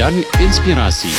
dan inspirasi.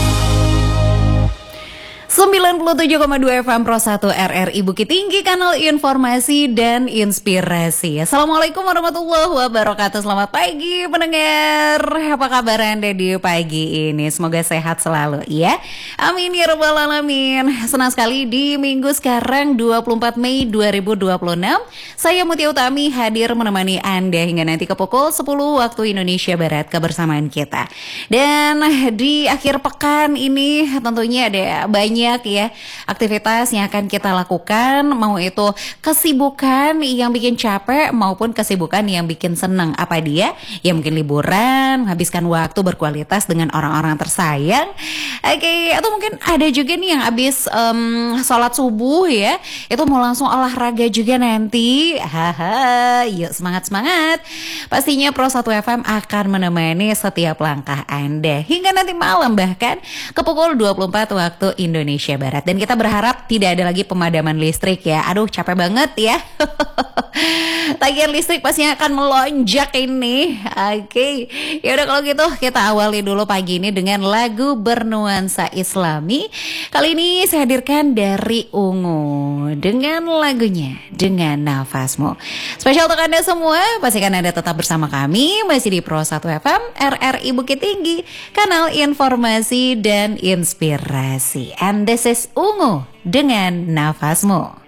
97,2 FM Pro 1 RRI Bukit Tinggi, kanal informasi dan inspirasi. Assalamualaikum warahmatullahi wabarakatuh. Selamat pagi pendengar. Apa kabar Anda di pagi ini? Semoga sehat selalu ya. Amin ya rabbal alamin. Senang sekali di minggu sekarang 24 Mei 2026. Saya Mutia Utami hadir menemani Anda hingga nanti ke pukul 10 waktu Indonesia Barat kebersamaan kita. Dan di akhir pekan ini tentunya ada banyak ya aktivitas yang akan kita lakukan, mau itu kesibukan yang bikin capek maupun kesibukan yang bikin senang. Apa dia? Ya mungkin liburan, menghabiskan waktu berkualitas dengan orang-orang tersayang. Oke, atau mungkin ada juga nih yang habis sholat subuh ya, itu mau langsung olahraga juga nanti. Haha, yuk semangat-semangat. Pastinya Pro 1 FM akan menemani setiap langkah Anda hingga nanti malam, bahkan ke pukul 24 waktu Indonesia Barat. Dan kita berharap tidak ada lagi pemadaman listrik ya. Aduh capek banget ya. Tagihan listrik pastinya akan melonjak ini. Oke. Ya udah kalau gitu kita awali dulu pagi ini dengan lagu bernuansa Islami. Kali ini saya hadirkan dari Ungu dengan lagunya Dengan Nafasmu. Spesial untuk Anda semua, pastikan Anda tetap bersama kami masih di Pro 1 FM RRI Bukit Tinggi, kanal informasi dan inspirasi. And this is Ungu dengan Nafasmu.